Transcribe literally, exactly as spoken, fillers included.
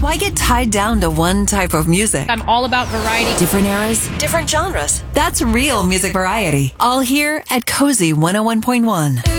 Why get tied down to one type of music? I'm all about variety. Different eras, different genres. That's real music variety. All here at Cozy one oh one point one.